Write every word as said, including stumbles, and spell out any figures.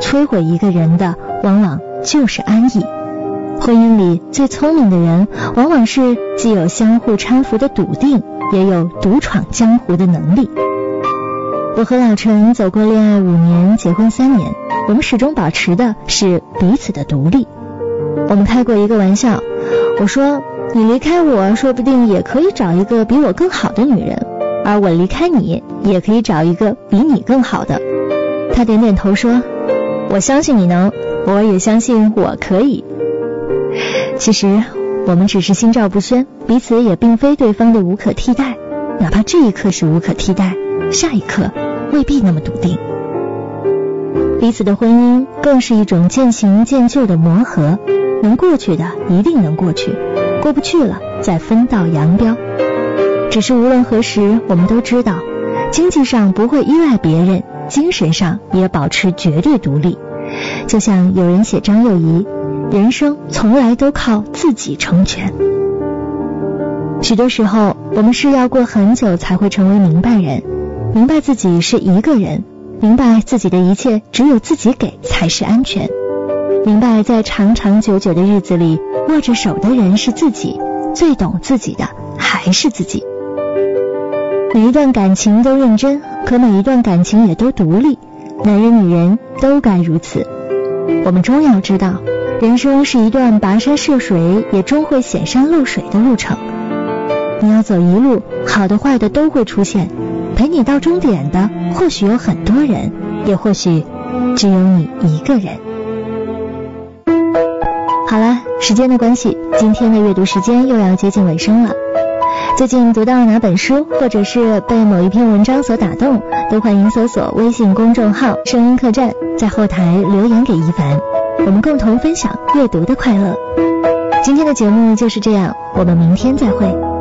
摧毁一个人的往往就是安逸。婚姻里最聪明的人，往往是既有相互搀扶的笃定，也有独闯江湖的能力。我和老陈走过恋爱五年，结婚三年，我们始终保持的是彼此的独立。我们开过一个玩笑，我说你离开我，说不定也可以找一个比我更好的女人，而我离开你，也可以找一个比你更好的。他点点头说，我相信你能，我也相信我可以。其实我们只是心照不宣，彼此也并非对方的无可替代，哪怕这一刻是无可替代，下一刻未必那么笃定。彼此的婚姻更是一种渐行渐就的磨合，能过去的一定能过去，过不去了再分道扬镳。只是无论何时，我们都知道经济上不会依赖别人，精神上也保持绝对独立。就像有人写张幼仪，人生从来都靠自己成全。许多时候我们是要过很久才会成为明白人，明白自己是一个人，明白自己的一切只有自己给才是安全，明白在长长久久的日子里，握着手的人是自己，最懂自己的还是自己。每一段感情都认真，可每一段感情也都独立，男人女人都该如此。我们终要知道，人生是一段跋山涉水，也终会显山露水的路程。你要走一路，好的坏的都会出现，陪你到终点的或许有很多人，也或许只有你一个人。好了，时间的关系，今天的阅读时间又要接近尾声了。最近读到哪本书，或者是被某一篇文章所打动，都欢迎搜索微信公众号声音客栈，在后台留言给一凡，我们共同分享阅读的快乐。今天的节目就是这样，我们明天再会。